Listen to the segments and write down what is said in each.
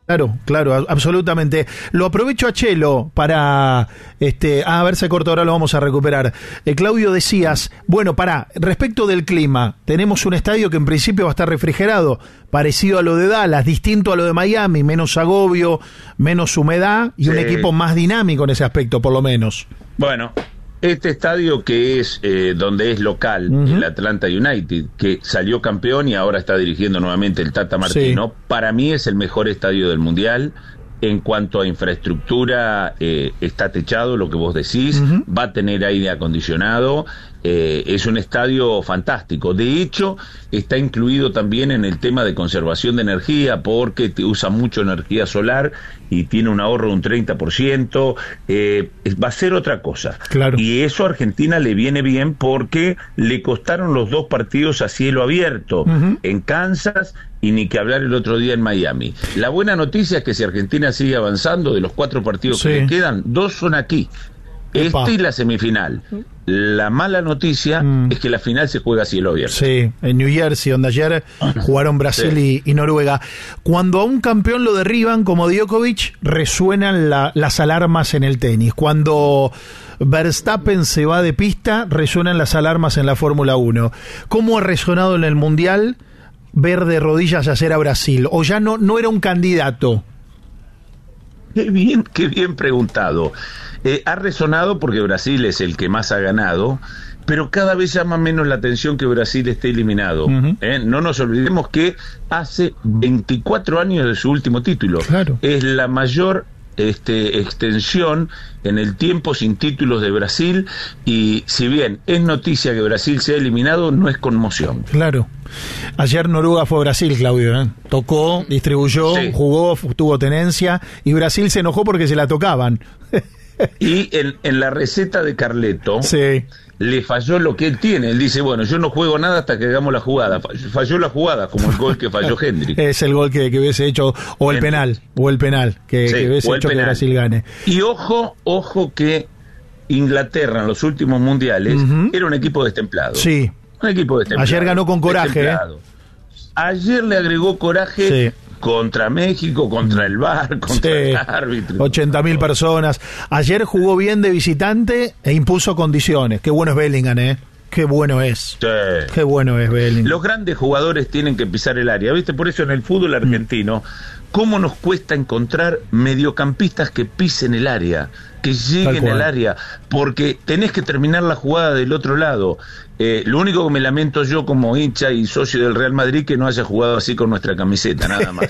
Claro, absolutamente. Lo aprovecho a Chelo para, a ver, se cortó, ahora lo vamos a recuperar. Claudio, decías, bueno, respecto del clima, tenemos un estadio que en principio va a estar refrigerado, parecido a lo de Dallas, distinto a lo de Miami, menos agobio, menos humedad y un equipo más dinámico en ese aspecto, por lo menos. Bueno, este estadio que es donde es local, el Atlanta United, que salió campeón y ahora está dirigiendo nuevamente el Tata Martino, para mí es el mejor estadio del Mundial. En cuanto a infraestructura, está techado, lo que vos decís, va a tener aire acondicionado, es un estadio fantástico. De hecho, está incluido también en el tema de conservación de energía, porque usa mucho energía solar y tiene un ahorro de un 30%, va a ser otra cosa. Claro. Y eso a Argentina le viene bien porque le costaron los 2 partidos a cielo abierto, en Kansas y ni que hablar el otro día en Miami. La buena noticia es que si Argentina sigue avanzando, de los 4 partidos que le quedan, 2 son aquí. Y la semifinal. La mala noticia es que la final se juega a cielo abierto. Sí, en New Jersey, donde ayer jugaron Brasil y Noruega. Cuando a un campeón lo derriban, como Djokovic, resuenan las alarmas en el tenis. Cuando Verstappen se va de pista, resuenan las alarmas en la Fórmula 1. ¿Cómo ha resonado en el Mundial ver de rodillas hacer a Brasil? ¿O ya no era un candidato? Qué bien preguntado. Ha resonado porque Brasil es el que más ha ganado, pero cada vez llama menos la atención que Brasil esté eliminado. No nos olvidemos que hace 24 años de su último título. Claro. Es la mayor extensión en el tiempo sin títulos de Brasil, y si bien es noticia que Brasil sea eliminado, no es conmoción. Claro. Ayer Noruega fue a Brasil, Claudio, tocó, distribuyó, jugó, tuvo tenencia, y Brasil se enojó porque se la tocaban. Y en la receta de Carleto le falló lo que él tiene. Él dice, bueno, yo no juego nada hasta que hagamos la jugada. Falló la jugada, como el gol que falló Hendrik. Es el gol que hubiese hecho, o el penal que hubiese hecho que Brasil gane. Y ojo que Inglaterra en los últimos mundiales era un equipo destemplado. Sí. Un equipo destemplado. Ayer ganó con coraje. Ayer le agregó coraje contra México, contra el VAR, contra el árbitro. 80.000 personas. Ayer jugó bien de visitante e impuso condiciones. Qué bueno es Bellingham, Qué bueno es. Qué bueno es Bellingham. Los grandes jugadores tienen que pisar el área, ¿viste? Por eso en el fútbol argentino, ¿cómo nos cuesta encontrar mediocampistas que pisen el área, que lleguen al área? Porque tenés que terminar la jugada del otro lado. Lo único que me lamento yo como hincha y socio del Real Madrid, que no haya jugado así con nuestra camiseta, nada más.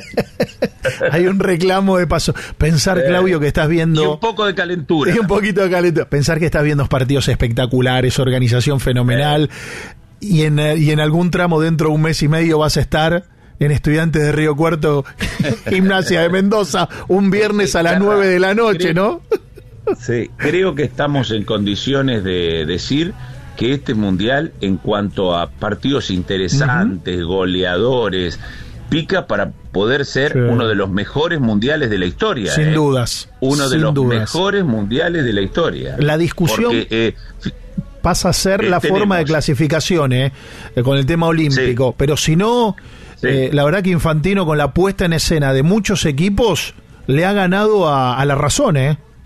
Hay un reclamo de paso. Pensar, Claudio, que estás viendo... Y un poco de calentura. Y un poquito de calentura. Pensar que estás viendo partidos espectaculares, organización fenomenal, y en algún tramo dentro de un mes y medio vas a estar en Estudiantes de Río Cuarto, Gimnasia de Mendoza, un viernes a las 9 de la noche, ¿no? Sí, creo que estamos en condiciones de decir que este mundial, en cuanto a partidos interesantes, goleadores, pica para poder ser uno de los mejores mundiales de la historia. Sin dudas. Uno de los mejores mundiales de la historia. La discusión pasa a ser la forma de clasificación, con el tema olímpico. Pero si no, la verdad que Infantino, con la puesta en escena de muchos equipos, le ha ganado a la razón,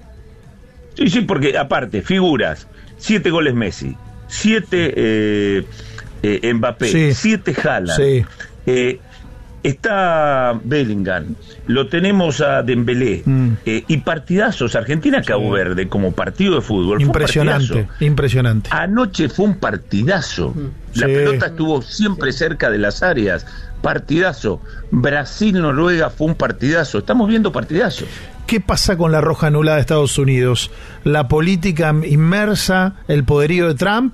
Sí, porque aparte, figuras, 7 goles Messi, 7 Mbappé, 7 Haaland, está Bellingham, lo tenemos a Dembélé, y partidazos. Argentina Cabo Verde como partido de fútbol impresionante. Anoche fue un partidazo. La pelota estuvo siempre cerca de las áreas. Partidazo. Brasil-Noruega fue un partidazo. Estamos viendo partidazos. ¿Qué pasa con la roja anulada de Estados Unidos? ¿La política inmersa, el poderío de Trump?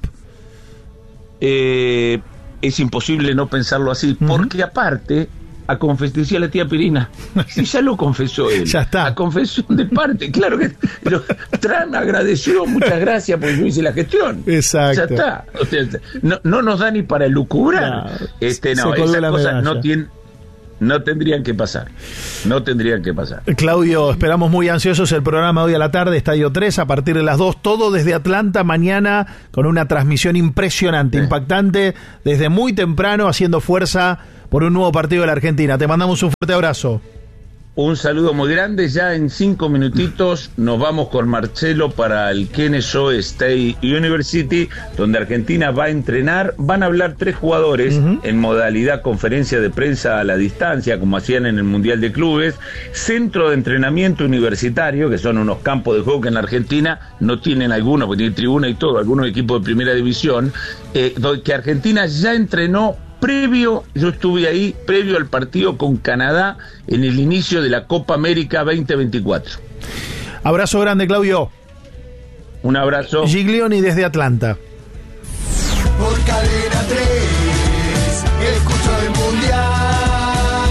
Es imposible no pensarlo así, porque aparte, decía la tía Pirina, si ya lo confesó él, ya está. A confesión de parte, claro que Trump agradeció, muchas gracias porque yo hice la gestión. Exacto. Ya está. O sea, no nos da ni para elucubrar. Esas cosas no tendrían que pasar. Claudio, esperamos muy ansiosos el programa hoy a la tarde, Estadio 3, a partir de las 2, todo desde Atlanta mañana, con una transmisión impresionante, impactante, desde muy temprano, haciendo fuerza por un nuevo partido de la Argentina. Te mandamos un fuerte abrazo. Un saludo muy grande. Ya en 5 minutitos nos vamos con Marcelo para el Kennesaw State University, donde Argentina va a entrenar. Van a hablar 3 jugadores en modalidad conferencia de prensa a la distancia, como hacían en el Mundial de Clubes. Centro de entrenamiento universitario, que son unos campos de juego que en la Argentina no tienen algunos, porque tienen tribuna y todo, algunos equipos de primera división, que Argentina ya entrenó yo estuve ahí, previo al partido con Canadá en el inicio de la Copa América 2024. Abrazo grande, Claudio. Un abrazo. Giglioni desde Atlanta. Por Cadena 3, escucho el Mundial.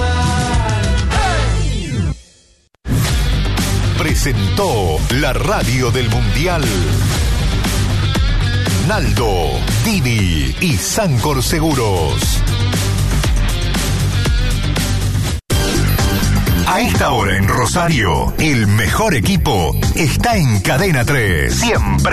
¡Hey! Presentó la radio del Mundial Naldo, Dini y Sancor Seguros. A esta hora en Rosario, el mejor equipo está en Cadena 3. Siempre.